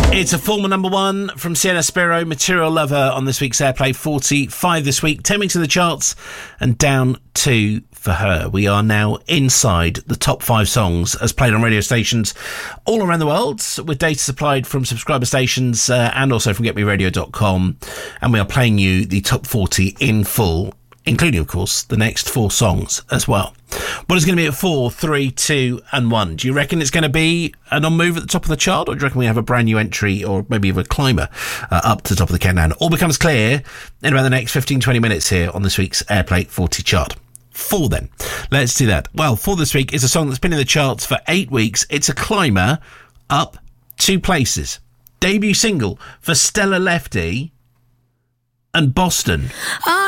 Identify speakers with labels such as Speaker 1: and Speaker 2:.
Speaker 1: It's a former number one from Sienna Spiro, Material Lover, on this week's Airplay 45 this week. 10 weeks in the charts and down 2 for her. We are now inside the top 5 songs as played on radio stations all around the world, with data supplied from subscriber stations and also from getmeradio.com. And we are playing you the top 40 in full, including, of course, the next 4 songs as well. What is going to be at 4, 3, 2 and 1? Do you reckon it's going to be a non-move at the top of the chart, or do you reckon we have a brand new entry, or maybe even a climber up to the top of the countdown? All becomes clear in about the next 15-20 minutes here on this week's Airplay 40 chart. 4 then. Let's do that. Well, 4 this week is a song that's been in the charts for 8 weeks. It's a climber up 2 places. Debut single for Stella Lefty and Boston.